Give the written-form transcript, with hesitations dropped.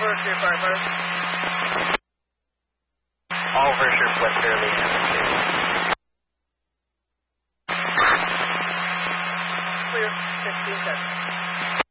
over to your firefighters. All Vershers westerly and Clear, 15 seconds.